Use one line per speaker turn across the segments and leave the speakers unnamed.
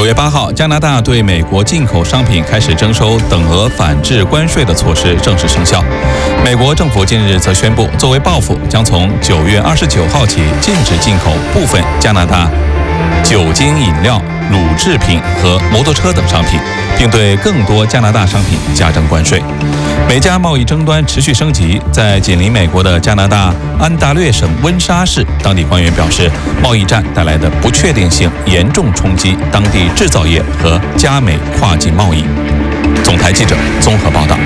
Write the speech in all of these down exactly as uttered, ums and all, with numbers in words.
九月八号，加拿大对美国进口商品开始征收等额反制关税的措施正式生效。美国政府近日则宣布，作为报复，将从九月二十九号起禁止进口部分加拿大酒精饮料、乳制品和摩托车等商品，并对更多加拿大商品加征关税。美加贸易争端持续升级，在紧邻美国的加拿大安大略省温莎市，当地官员表示，贸易战带来的不确定性严重冲击当地制造业和加美跨境贸易。总台记者综合报道。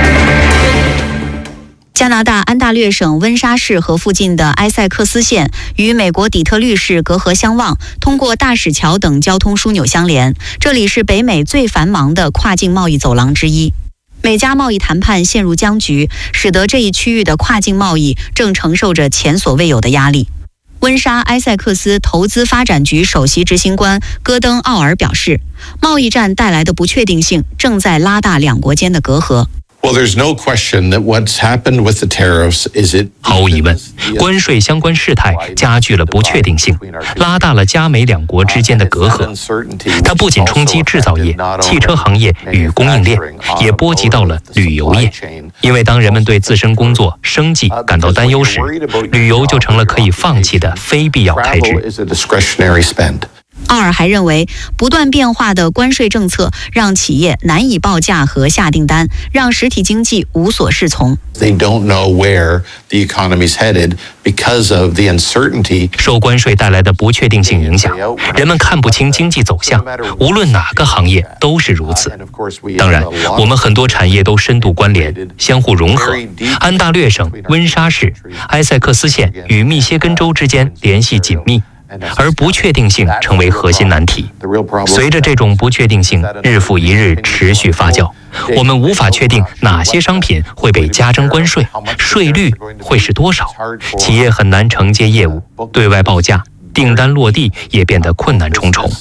加拿大安大略省温莎市和附近的埃塞克斯县与美国底特律市隔河相望，通过大使桥等交通枢纽相连。这里是北美最繁忙的跨境贸易走廊之一。美加贸易谈判陷入僵局，使得这一区域的跨境贸易正承受着前所未有的压力。温莎埃塞克斯投资发展局首席执行官戈登·奥尔表示，贸易战带来的不确定性正在拉大两国间的隔阂。
Well, there's no question that what's happened with the tariffs is it.
毫无疑问，关税相关事态加剧了不确定性，拉大了加美两国之间的隔阂。它不仅冲击制造业、汽车行业与供应链，也波及到了旅游业。因为当人们对自身工作、生计感到担忧时，旅游就成了可以放弃的非必要开支。
奥尔还认为，不断变化的关税政策让企业难以报价和下订单，让实体经济无所适从。
They don't know where the economy is headed because of the uncertainty.
受关税带来的不确定性影响，人们看不清经济走向，无论哪个行业都是如此。当然，我们很多产业都深度关联，相互融合。安大略省、温莎市、埃塞克斯县与密歇根州之间联系紧密。而不确定性成为核心难题。随着这种不确定性日复一日持续发酵，我们无法确定哪些商品会被加征关税，税率会是多少，企业很难承接业务，对外报价、订单落地也变得困难重重。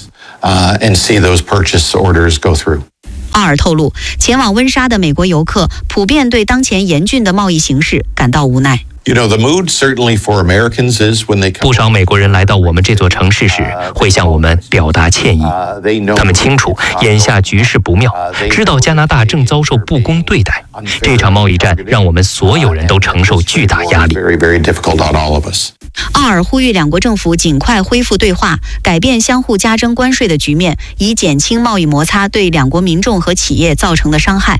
奥尔透露，前往温莎的美国游客普遍对当前严峻的贸易形势感到无奈。
不少美国人来到我们这座城市时，会向我们表达歉意。他们清楚眼下局势不妙，知道加拿大正遭受不公对待。这场贸易战让我们所有人都承受巨大压力。
奥尔呼吁两国政府尽快恢复对话，改变相互加征关税的局面，以减轻贸易摩擦对两国民众和企业造成的伤害。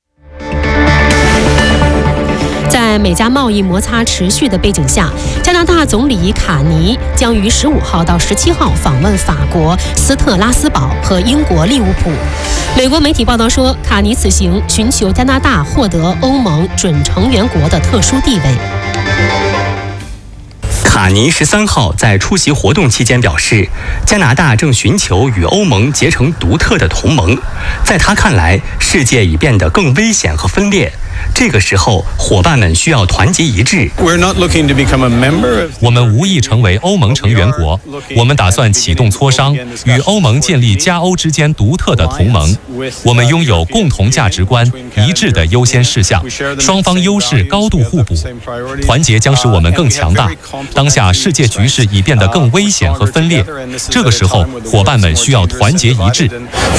在美加贸易摩擦持续的背景下，加拿大总理卡尼将于十五号到十七号访问法国斯特拉斯堡和英国利物浦。美国媒体报道说，卡尼此行寻求加拿大获得欧盟准成员国的特殊地位。
卡尼十三号在出席活动期间表示，加拿大正寻求与欧盟结成独特的同盟。在他看来，世界已变得更危险和分裂。这个时候，伙伴们需要团结一致。
我们无意成为欧盟成员国，我们打算启动磋商，与欧盟建立加欧之间独特的同盟。我们拥有共同价值观、一致的优先事项，双方优势高度互补。团结将使我们更强大。当下世界局势已变得更危险和分裂，这个时候，伙伴们需要团结一致。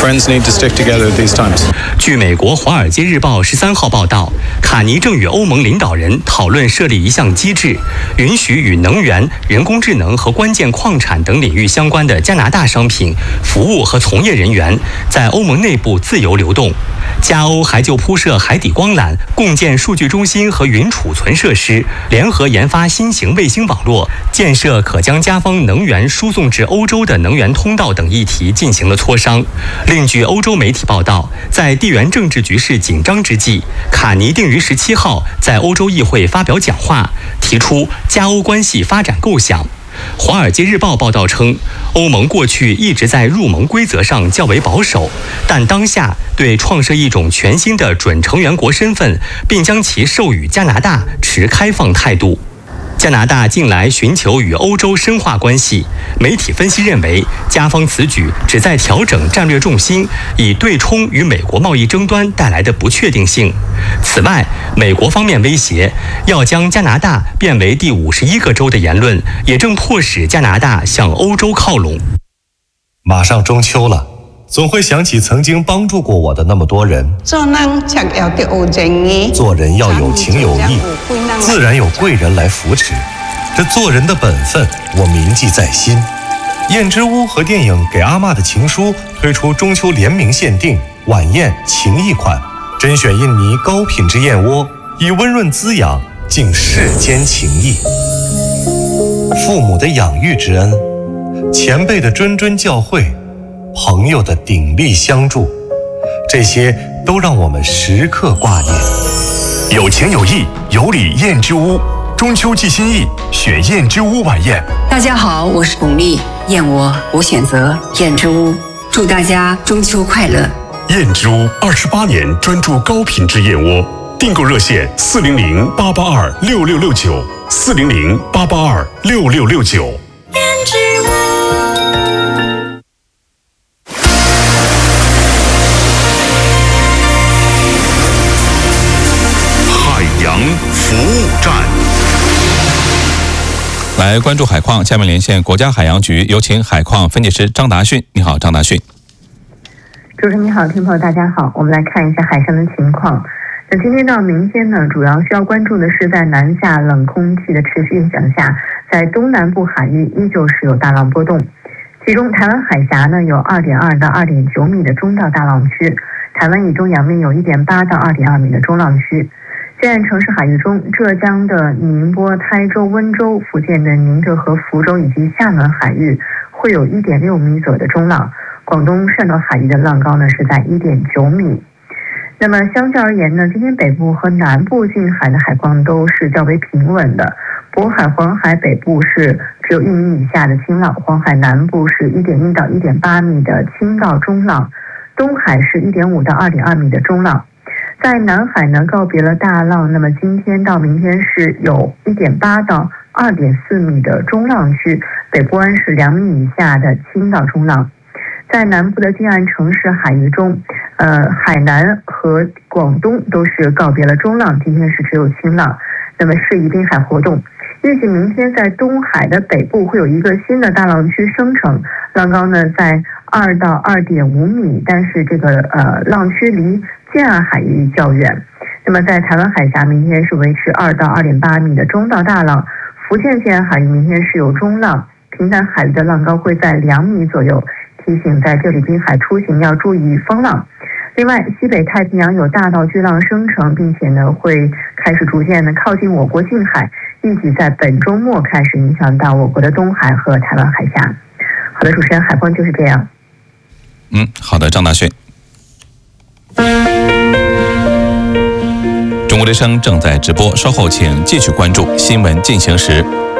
据美国《华尔街日报》十三号报道，卡尼正与欧盟领导人讨论设立一项机制，允许与能源、人工智能和关键矿产等领域相关的加拿大商品、服务和从业人员在欧盟内部自由流动。加欧还就铺设海底光缆、共建数据中心和云储存设施，联合研发新型卫星网络，建设可将加方能源输送至欧洲的能源通道等议题进行了磋商。另据欧洲媒体报道，在地缘政治局势紧张之际，卡尼定于十七号在欧洲议会发表讲话，提出加欧关系发展构想。《华尔街日报》报道称，欧盟过去一直在入盟规则上较为保守，但当下对创设一种全新的准成员国身份，并将其授予加拿大持开放态度。加拿大近来寻求与欧洲深化关系，媒体分析认为，加方此举旨在调整战略重心，以对冲与美国贸易争端带来的不确定性。此外，美国方面威胁要将加拿大变为第五十一个州的言论，也正迫使加拿大向欧洲靠拢。
马上中秋了， 总会想起曾经帮助过我的那么多人。做人要有情有义，自然有贵人来扶持。这做人的本分，我铭记在心。燕之屋和电影《给阿嬷的情书》推出中秋联名限定晚宴情谊款，甄选印尼高品质燕窝，以温润滋养敬世间情谊。父母的养育之恩，前辈的谆谆教诲，朋友的鼎力相助，这些都让我们时刻挂念。
有情有义，有礼燕之屋，中秋寄心意，选燕之屋晚宴。
大家好，我是巩俐，燕窝我选择燕之屋，祝大家中秋快乐。
燕之屋二十八年专注高品质燕窝，订购热线四零零八八二六六六九，四零零八八二六六六九。燕之屋。海洋服务站。
来关注海况，下面连线国家海洋局，有请海况分析师张达训。你好，张达训。
主持人你好，听众朋友大家好，我们来看一下海上的情况。那今天到明天呢，主要需要关注的是在南下冷空气的持续影响下，在东南部海域依旧是有大浪波动，其中台湾海峡呢有 二点二到二点九米的中到大浪区，台湾以东洋面有 一点八到二点二米的中浪区。现在城市海域中，浙江的宁波、台州、温州、福建的宁浙和福州以及厦门海域会有 一点六米左右的中浪，广东汕头海域的浪高呢是在 一点九米。那么相较而言呢，今天北部和南部近海的海况都是较为平稳的，渤海、黄海北部是只有一米以下的轻浪，黄海南部是 一点一到一点八米的轻到中浪，东海是 一点五到二点二米的中浪。在南海呢告别了大浪，那么今天到明天是有 一点八到二点四米的中浪区，北部湾是两米以下的轻到中浪。在南部的近岸城市海域中，呃，海南和广东都是告别了中浪，今天是只有轻浪，那么适宜滨海活动。预计明天在东海的北部会有一个新的大浪区生成，浪高呢在二到二点五米，但是这个呃浪区离近岸海域较远。那么在台湾海峡明天是维持二到二点八米的中到大浪，福建近岸海域明天是有中浪，平潭海域的浪高会在两米左右，提醒在这里滨海出行要注意风浪。另外，西北太平洋有大到巨浪生成，并且呢会开始逐渐的靠近我国近海，预计在本周末开始影响到我国的东海和台湾海峡。好的，主持人，海况就是这样。
嗯，好的，张达训。中国之声正在直播，稍后请继续关注新闻进行时。